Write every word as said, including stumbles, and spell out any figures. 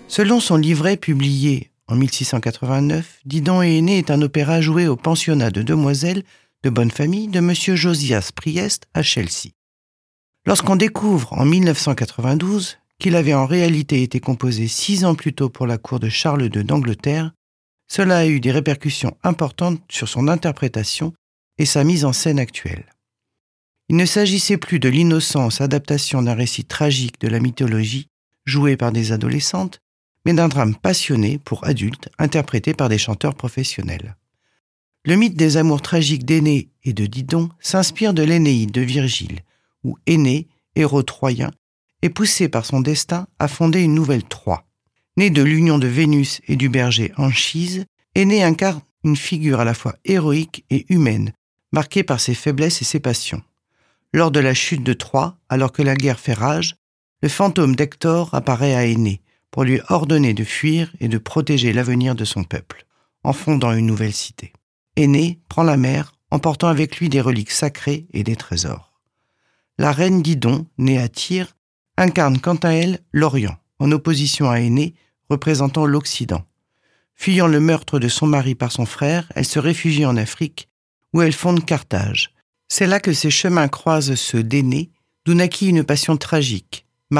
Selon son livret publié en mille six cent quatre-vingt-neuf, Didon et Énée est un opéra joué au pensionnat de demoiselles de bonne famille de M. Josias Priest à Chelsea. Lorsqu'on découvre en mille neuf cent quatre-vingt-douze qu'il avait en réalité été composé six ans plus tôt pour la cour de Charles deux d'Angleterre, cela a eu des répercussions importantes sur son interprétation et sa mise en scène actuelle. Il ne s'agissait plus de l'innocence adaptation d'un récit tragique de la mythologie joué par des adolescentes, mais d'un drame passionné pour adultes interprété par des chanteurs professionnels. Le mythe des amours tragiques d'Énée et de Didon s'inspire de l'Énéide de Virgile, où Énée, héros troyen, est poussé par son destin à fonder une nouvelle Troie. Né de l'union de Vénus et du berger Anchise, Énée incarne une figure à la fois héroïque et humaine, marquée par ses faiblesses et ses passions. Lors de la chute de Troie, alors que la guerre fait rage, le fantôme d'Hector apparaît à Énée pour lui ordonner de fuir et de protéger l'avenir de son peuple, en fondant une nouvelle cité. Énée prend la mer, emportant avec lui des reliques sacrées et des trésors. La reine Didon, née à Tyr, incarne quant à elle l'Orient, en opposition à Énée, représentant l'Occident. Fuyant le meurtre de son mari par son frère, elle se réfugie en Afrique, où elle fonde Carthage. C'est là que ses chemins croisent ceux d'Énée, d'où naquit une passion tragique,